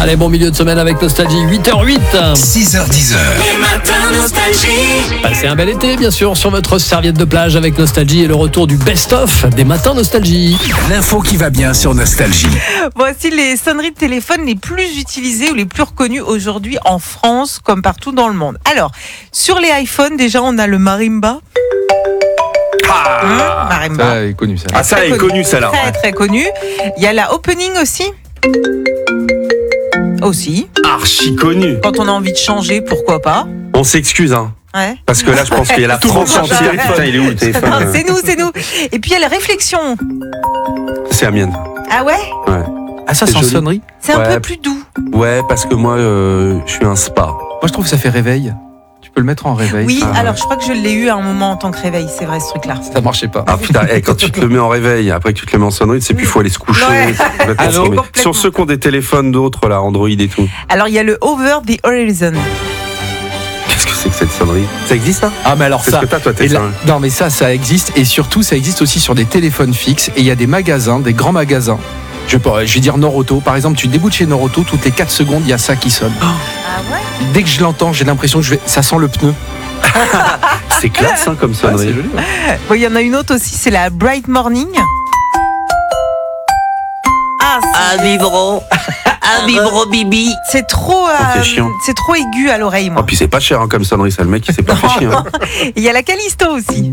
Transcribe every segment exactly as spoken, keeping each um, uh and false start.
Allez, bon milieu de semaine avec Nostalgie, huit heures huit. six heures dix. Les matins Nostalgie. Passez un bel été, bien sûr, sur votre serviette de plage avec Nostalgie et le retour du best-of des matins Nostalgie. L'info qui va bien sur Nostalgie. Voici les sonneries de téléphone les plus utilisées ou les plus reconnues aujourd'hui en France comme partout dans le monde. Alors, sur les iPhones, déjà, on a le marimba. Ah, Mmh, marimba. ça est connu ça. Ah, ça Très est connu, celle-là. Très, très connu. Il y a la opening aussi. Aussi. Archi connu. Quand on a envie de changer, pourquoi pas. On s'excuse, hein. Ouais. Parce que là, je pense qu'il y a la France entière. Putain, il est où le téléphone Non, c'est nous, c'est nous. Et puis il y a la réflexion. C'est la mienne. Ah ouais? Ouais. Ah, ça C'est sans joli. sonnerie. C'est un Ouais. peu plus doux. Ouais, parce que moi, euh, je suis un spa. Moi, je trouve que ça fait réveil. Tu peux le mettre en réveil. Oui, Ah, alors ouais. je crois que je l'ai eu à un moment en tant que réveil, c'est vrai ce truc-là. Ça marchait pas. Ah putain, hey, quand tu te le mets en réveil, après que tu te le mets en sonnerie, tu sais plus, il faut aller se coucher. Ouais. c'est complètement Allô sommeil. Complètement. Sur ceux qui ont des téléphones d'autres, là, Android et tout. Alors il y a le Over the Horizon. Qu'est-ce que c'est que cette sonnerie? Ça existe, ça? Ah, mais alors C'est ça. ce que t'as, toi, t'es et ça, là- hein. non, mais ça, ça existe. Et surtout, ça existe aussi sur des téléphones fixes. Et il y a des magasins, des grands magasins. Je, vais pas- je vais dire Noroto. Par exemple, tu déboutes chez Noroto, toutes les quatre secondes, il y a ça qui sonne. Ah ouais? Dès que je l'entends, j'ai l'impression que je vais... ça sent le pneu. C'est classe, hein, comme sonnerie. joli. Bon, il y en a une autre aussi, c'est la Bright Morning. Ah, c'est- Un biberon, un biberon bibi. c'est trop, euh, c'est chiant. c'est trop aigu à l'oreille, Oh, moi. puis c'est pas cher, hein, comme sonnerie, ça. Le mec, il s'est pas fait chier. Hein. Et il y a la Callisto aussi.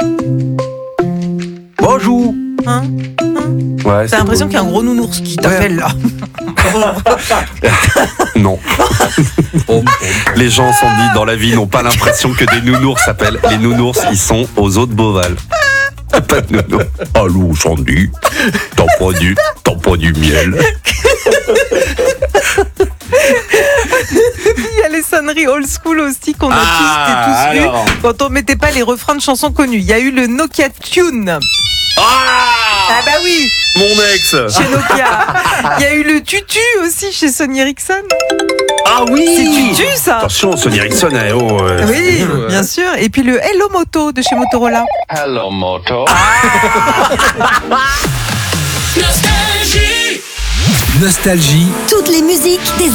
Bonjour. Hein Ouais, T'as l'impression qu'il y a un gros nounours qui t'appelle là. Non. Les gens sont dit dans la vie n'ont pas l'impression que des nounours s'appellent. Les nounours, ils sont aux eaux de Beauval. Pas de nounours. Allô, Sandy. T'as pas du, t'as pas du miel. Il y a les sonneries old school aussi qu'on a Ah, tous et tous alors. eu quand on mettait pas les refrains de chansons connues. Il y a eu le Nokia Tune. Ah bah oui, Mon ex. chez Nokia. Il y a eu le Tutu aussi chez Sony Ericsson. Ah oui. C'est Tutu ça. Attention, Sony Ericsson, eh, oh, euh, Oui, Ouais. bien sûr. Et puis le Hello Moto de chez Motorola. Hello Moto. Nostalgie. Toutes les musiques des